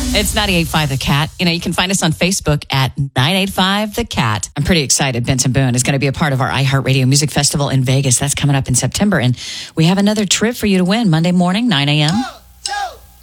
It's 98.5 The Cat. You know, you can find us on Facebook at 985 The Cat. I'm pretty excited. Benson Boone is going to be a part of our iHeartRadio Music Festival in Vegas. That's coming up in September. And we have another trip for you to win Monday morning, 9 a.m.